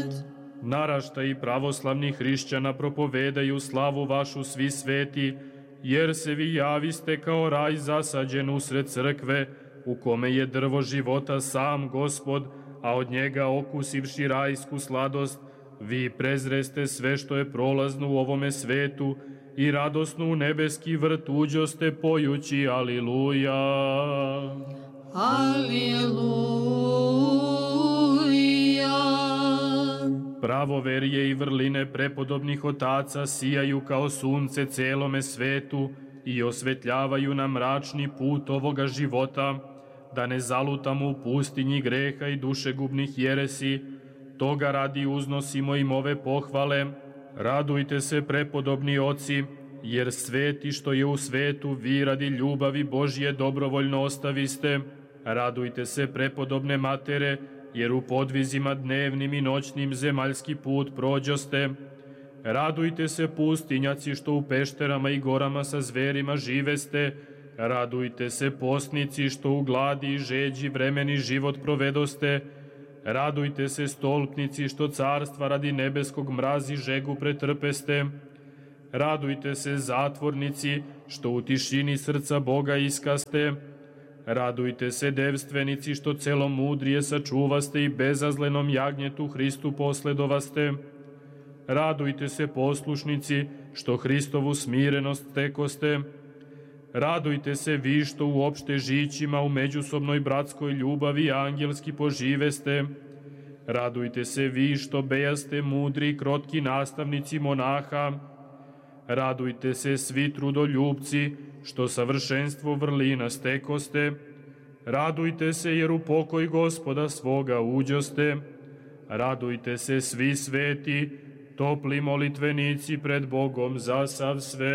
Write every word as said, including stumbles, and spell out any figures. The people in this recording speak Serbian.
Narašta i pravoslavnih hrišćana propovedaju slavu vašu svi sveti, jer se vi javiste kao raj zasađen usred crkve, u kome je drvo života sam Gospod, a od njega okusivši rajsku sladost, vi prezreste sve što je prolazno u ovome svetu i radosno u nebeski vrt uđoste pojući Aliluja. Aliluja. Pravoverje i vrline prepodobnih otaca sijaju kao sunce celome svetu i osvetljavaju nam mračni put ovoga života, da ne zalutamo u pustinji greha i dušegubnih jeresi. Toga radi uznosimo im ove pohvale. Radujte se, prepodobni oci, jer sveti što je u svetu vi radi ljubavi Božje dobrovoljno ostaviste. Radujte se, prepodobne matere, jer u podvizima dnevnim i noćnim zemaljski put prođoste. Radujte se, pustinjaci, što u pešterama i gorama sa zverima živeste. Radujte se, postnici, što u gladi i žeđi vremeni život provedoste. Radujte se, stolpnici, što carstva radi nebeskog mrazi žegu pretrpeste. Radujte se, zatvornici, što u tišini srca Boga iskaste. Radujte se, devstvenici, što celomudrije sačuvaste i bezazlenom jagnjetu Hristu posledovaste. Radujte se, poslušnici, što Hristovu smirenost stekoste. Radujte se vi što uopšte žićima u međusobnoj bratskoj ljubavi angelski poživeste. Radujte se vi što bejaste mudri i krotki nastavnici monaha. Radujte se svi trudoljubci, što savršenstvo vrlina stekoste. Radujte se jer u pokoj Gospoda svoga uđoste. Radujte se svi sveti, topli molitvenici pred Bogom za sav svet.